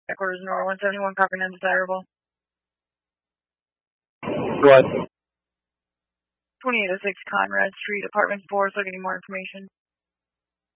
Headquarters number 171, copy undesirable. What? 2806 Conrad Street, apartment 4, so getting more information.